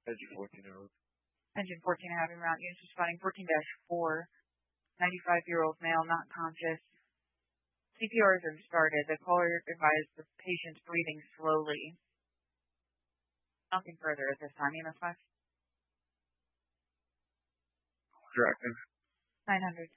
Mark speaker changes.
Speaker 1: Engine 14 hours.
Speaker 2: Engine 14 having route units responding 14-4. 95-year-old male not conscious. CPR has been started. The caller advised the patient's breathing slowly. Nothing further at this time. EMS 5.
Speaker 1: Directing.
Speaker 2: 900.